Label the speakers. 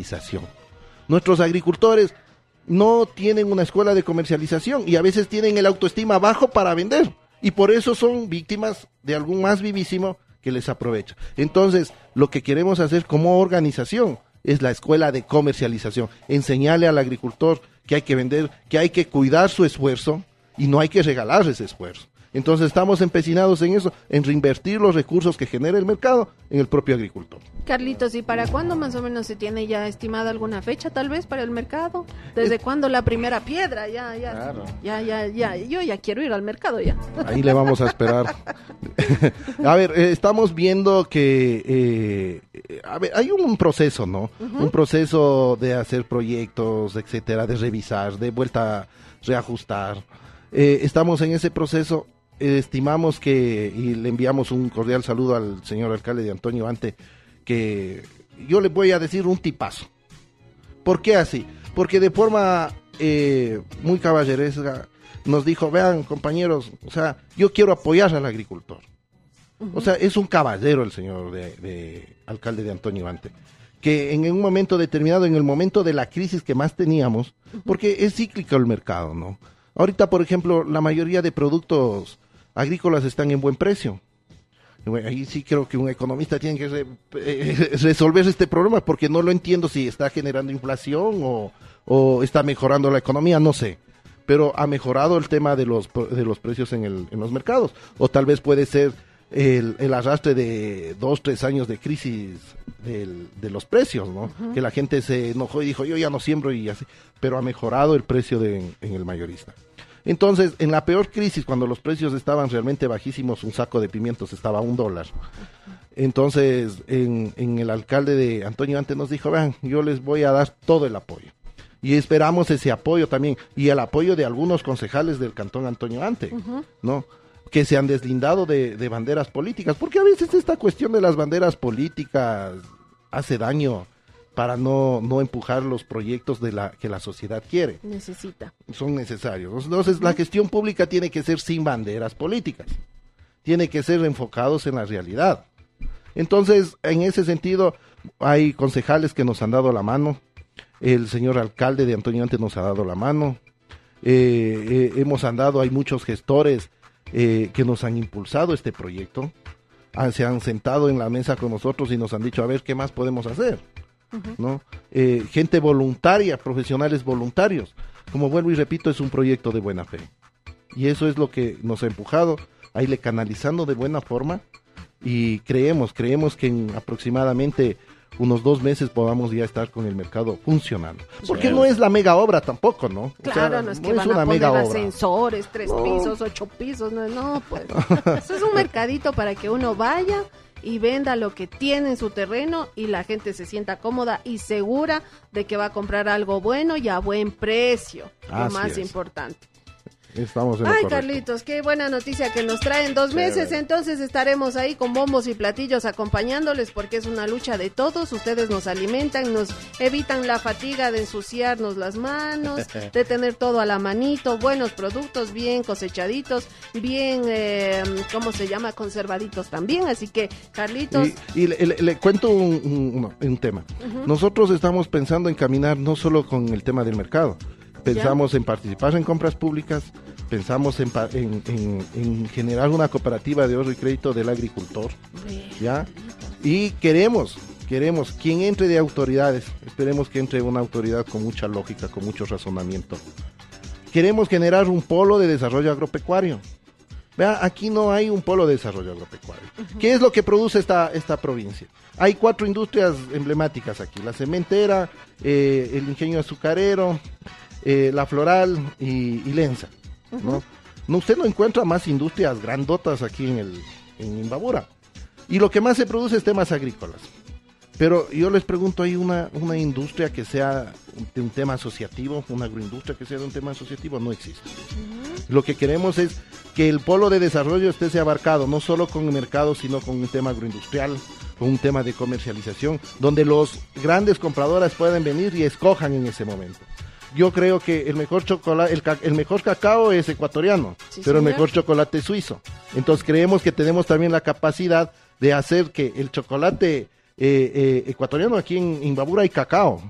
Speaker 1: comercialización. Nuestros agricultores no tienen una escuela de comercialización y a veces tienen el autoestima bajo para vender y por eso son víctimas de algún más vivísimo que les aprovecha. Entonces, lo que queremos hacer como organización es la escuela de comercialización, enseñarle al agricultor que hay que vender, que hay que cuidar su esfuerzo y no hay que regalar ese esfuerzo. Entonces estamos empecinados en eso, en reinvertir los recursos que genera el mercado en el propio agricultor.
Speaker 2: Carlitos, ¿y para cuándo más o menos se tiene ya estimada alguna fecha tal vez para el mercado? ¿Desde cuándo la primera piedra?
Speaker 1: Claro.
Speaker 2: Yo ya quiero ir al mercado ya.
Speaker 1: Ahí le vamos a esperar. A ver, estamos viendo que, hay un proceso, ¿no? Uh-huh. Un proceso de hacer proyectos, etcétera, de revisar, de vuelta a reajustar. Estamos en ese proceso. Estimamos que, y le enviamos un cordial saludo al señor alcalde de Antonio Ante, que yo le voy a decir un tipazo. ¿Por qué así? Porque de forma muy caballeresca nos dijo, vean compañeros, o sea, yo quiero apoyar al agricultor. Uh-huh. O sea, es un caballero el señor de alcalde de Antonio Ante, que en un momento determinado, en el momento de la crisis que más teníamos, porque es cíclico el mercado, ¿no? Ahorita, por ejemplo, la mayoría de productos agrícolas están en buen precio. Bueno, ahí sí creo que un economista tiene que resolver este problema, porque no lo entiendo si está generando inflación o está mejorando la economía, no sé. Pero ha mejorado el tema de los precios en los mercados. O tal vez puede ser el arrastre de 2-3 años de crisis de los precios, ¿no? Uh-huh. Que la gente se enojó y dijo, yo ya no siembro y así. Pero ha mejorado el precio en el mayorista. Entonces, en la peor crisis, cuando los precios estaban realmente bajísimos, un saco de pimientos estaba a $1. Entonces, en el alcalde de Antonio Ante nos dijo, vean, yo les voy a dar todo el apoyo. Y esperamos ese apoyo también, y el apoyo de algunos concejales del cantón Antonio Ante, uh-huh, ¿no? Que se han deslindado de banderas políticas, porque a veces esta cuestión de las banderas políticas hace daño para no empujar los proyectos que la sociedad quiere.
Speaker 2: Necesita. Son
Speaker 1: necesarios. Entonces, la gestión pública tiene que ser sin banderas políticas. Tiene que ser enfocados en la realidad. Entonces, en ese sentido, hay concejales que nos han dado la mano. El señor alcalde de Antonio Ante nos ha dado la mano. Hemos andado, hay muchos gestores que nos han impulsado este proyecto. Se han sentado en la mesa con nosotros y nos han dicho, a ver, ¿qué más podemos hacer? Uh-huh. ¿No? Gente voluntaria, profesionales voluntarios. Como vuelvo y repito, es un proyecto de buena fe. Y eso es lo que nos ha empujado a irle canalizando de buena forma. Y creemos que en aproximadamente unos 2 meses podamos ya estar con el mercado funcionando. Porque no es la mega obra tampoco, ¿no?
Speaker 2: Claro, o sea, no es que van a poner ascensores, 3 pisos, 8 pisos, no, pues. Eso es un mercadito para que uno vaya y venda lo que tiene en su terreno y la gente se sienta cómoda y segura de que va a comprar algo bueno y a buen precio, lo más importante.
Speaker 1: Estamos en
Speaker 2: Ay, Carlitos, qué buena noticia que nos traen. 2 meses, entonces estaremos ahí con bombos y platillos acompañándoles, porque es una lucha de todos. Ustedes nos alimentan, nos evitan la fatiga de ensuciarnos las manos, de tener todo a la manito, buenos productos, bien cosechaditos, bien, ¿cómo se llama? Conservaditos también. Así que, Carlitos.
Speaker 1: Y le cuento un tema. Uh-huh. Nosotros estamos pensando en caminar no solo con el tema del mercado. Pensamos en participar en compras públicas, pensamos en generar una cooperativa de ahorro y crédito del agricultor, ¿ya? Y queremos quien entre de autoridades, esperemos que entre una autoridad con mucha lógica, con mucho razonamiento. Queremos generar un polo de desarrollo agropecuario. Vea, aquí no hay un polo de desarrollo agropecuario. Uh-huh. ¿Qué es lo que produce esta provincia? Hay 4 industrias emblemáticas aquí: la cementera, el ingenio azucarero, la floral y Lenza, ¿no? Uh-huh. Usted no encuentra más industrias grandotas aquí en Imbabura. Y lo que más se produce es temas agrícolas. Pero yo les pregunto, ¿hay una industria que sea de un tema asociativo, una agroindustria que sea de un tema asociativo? No existe. Uh-huh. Lo que queremos es que el polo de desarrollo esté abarcado, no solo con el mercado, sino con un tema agroindustrial, con un tema de comercialización, donde los grandes compradores puedan venir y escojan en ese momento. Yo creo que el mejor chocolate, el mejor cacao es ecuatoriano, sí, pero señor, el mejor chocolate es suizo. Entonces creemos que tenemos también la capacidad de hacer que el chocolate ecuatoriano, aquí en Imbabura hay cacao,